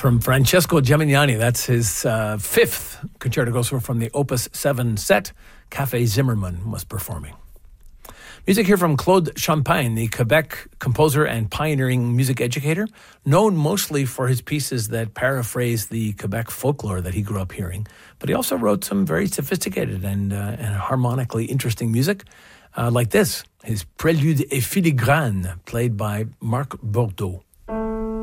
from Francesco Gemignani. That's his fifth concerto grosso from the Opus 7 set. Café Zimmermann was performing. Music here from Claude Champagne, the Quebec composer and pioneering music educator, known mostly for his pieces that paraphrase the Quebec folklore that he grew up hearing. But he also wrote some very sophisticated and harmonically interesting music, like this, his Prélude et Filigrane, played by Marc Bordeaux.